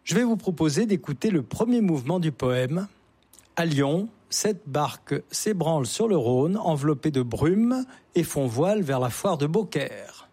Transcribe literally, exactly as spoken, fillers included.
Je vais vous proposer d'écouter le premier mouvement du poème. À Lyon, sept barques s'ébranlent sur le Rhône, enveloppées de brume, et font voile vers la foire de Beaucaire.